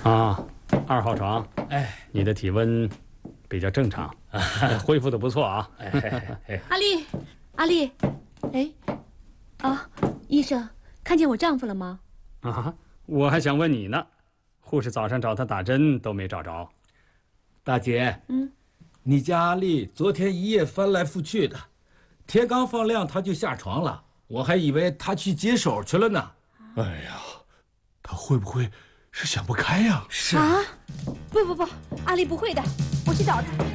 啊，2号床， 哎， 你的体温比较正常，恢复的不错啊。 阿丽，阿丽，哎，啊，医生，看见我丈夫了吗？ 啊，我还想问你呢，护士早上找他打针都没找着。 大姐，你家阿丽昨天一夜翻来覆去的，天刚放亮她就下床了，我还以为她去解手去了呢。 哎呀，她会不会是想不开呀？ 是啊，不，阿丽不会的，我去找她。